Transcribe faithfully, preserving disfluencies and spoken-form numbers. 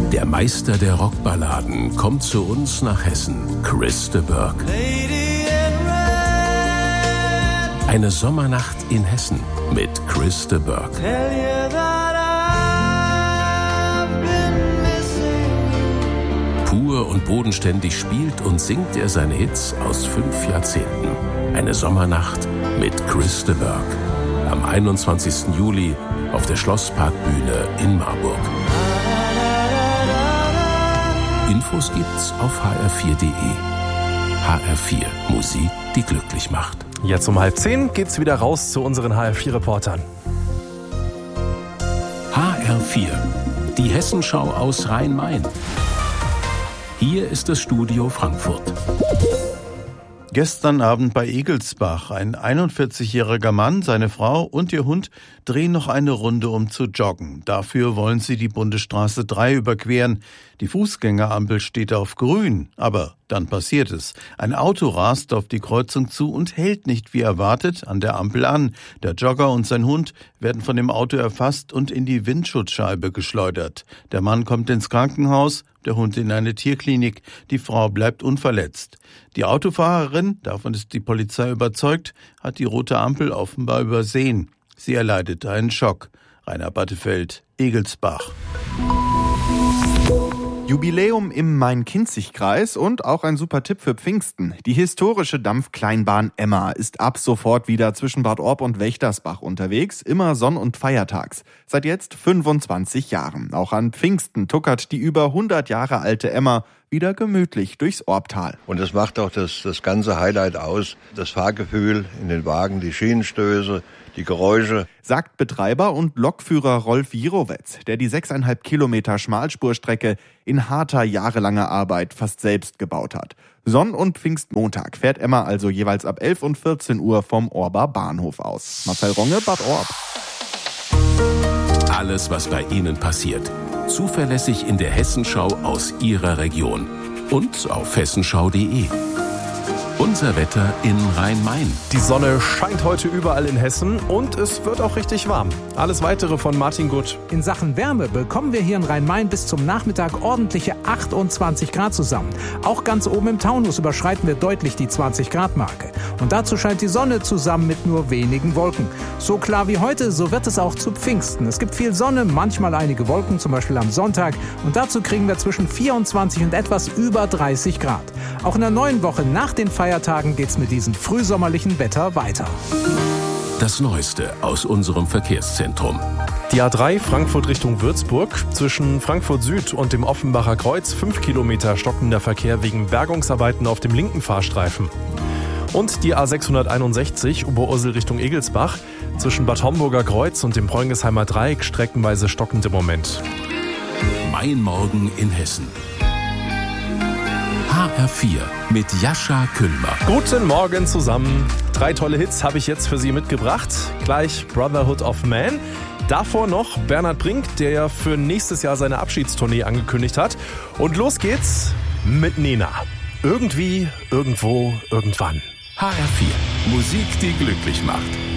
Der Meister der Rockballaden kommt zu uns nach Hessen, Chris de Burgh. Eine Sommernacht in Hessen mit Chris de Burgh. Pur und bodenständig spielt und singt er seine Hits aus fünf Jahrzehnten. Eine Sommernacht mit Chris de Burgh. Am einundzwanzigsten Juli auf der Schlossparkbühne in Marburg. Infos gibt's auf h r vier punkt d e. H R vier, Musik, die glücklich macht. Jetzt um halb zehn geht's wieder raus zu unseren H R vier Reportern. H R vier, die Hessenschau aus Rhein-Main. Hier ist das Studio Frankfurt. Gestern Abend bei Egelsbach. Ein einundvierzigjähriger Mann, seine Frau und ihr Hund drehen noch eine Runde, um zu joggen. Dafür wollen sie die Bundesstraße drei überqueren. Die Fußgängerampel steht auf grün, aber dann passiert es. Ein Auto rast auf die Kreuzung zu und hält nicht wie erwartet an der Ampel an. Der Jogger und sein Hund werden von dem Auto erfasst und in die Windschutzscheibe geschleudert. Der Mann kommt ins Krankenhaus, der Hund in eine Tierklinik. Die Frau bleibt unverletzt. Die Autofahrerin, davon ist die Polizei überzeugt, hat die rote Ampel offenbar übersehen. Sie erleidete einen Schock. Rainer Battefeld, Egelsbach. Jubiläum im Main-Kinzig-Kreis und auch ein super Tipp für Pfingsten. Die historische Dampfkleinbahn Emma ist ab sofort wieder zwischen Bad Orb und Wächtersbach unterwegs, immer sonn- und feiertags. Seit jetzt fünfundzwanzig Jahren. Auch an Pfingsten tuckert die über hundert Jahre alte Emma wieder gemütlich durchs Orbtal. Und das macht auch das, das ganze Highlight aus. Das Fahrgefühl in den Wagen, die Schienenstöße, die Geräusche. Sagt Betreiber und Lokführer Rolf Jirowetz, der die sechseinhalb Kilometer Schmalspurstrecke in harter, jahrelanger Arbeit fast selbst gebaut hat. Sonn- und Pfingstmontag fährt Emma also jeweils ab elf und vierzehn Uhr vom Orber Bahnhof aus. Marcel Ronge, Bad Orb. Alles, was bei Ihnen passiert. Zuverlässig in der Hessenschau aus Ihrer Region. Und auf hessenschau punkt de. Unser Wetter in Rhein-Main. Die Sonne scheint heute überall in Hessen und es wird auch richtig warm. Alles Weitere von Martin Gutt. In Sachen Wärme bekommen wir hier in Rhein-Main bis zum Nachmittag ordentliche achtundzwanzig Grad zusammen. Auch ganz oben im Taunus überschreiten wir deutlich die zwanzig Grad Marke. Und dazu scheint die Sonne zusammen mit nur wenigen Wolken. So klar wie heute, so wird es auch zu Pfingsten. Es gibt viel Sonne, manchmal einige Wolken, zum Beispiel am Sonntag. Und dazu kriegen wir zwischen vierundzwanzig und etwas über dreißig Grad. Auch in der neuen Woche nach den Feiertagen geht's mit diesem frühsommerlichen Wetter weiter. Das Neueste aus unserem Verkehrszentrum. Die A drei Frankfurt Richtung Würzburg. Zwischen Frankfurt Süd und dem Offenbacher Kreuz fünf Kilometer stockender Verkehr wegen Bergungsarbeiten auf dem linken Fahrstreifen. Und die A sechshunderteinundsechzig Oberursel Richtung Egelsbach. Zwischen Bad Homburger Kreuz und dem Preungesheimer Dreieck streckenweise stockend im Moment. Mein Morgen in Hessen. H R vier mit Jascha Küllmer. Guten Morgen zusammen. Drei tolle Hits habe ich jetzt für Sie mitgebracht. Gleich Brotherhood of Man. Davor noch Bernhard Brink, der ja für nächstes Jahr seine Abschiedstournee angekündigt hat. Und los geht's mit Nena. Irgendwie, irgendwo, irgendwann. H R vier, Musik, die glücklich macht.